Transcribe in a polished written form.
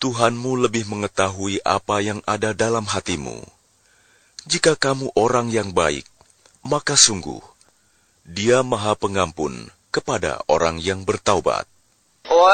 Tuhanmu lebih mengetahui apa yang ada dalam hatimu. Jika kamu orang yang baik, maka sungguh, Dia Maha Pengampun kepada orang yang bertaubat.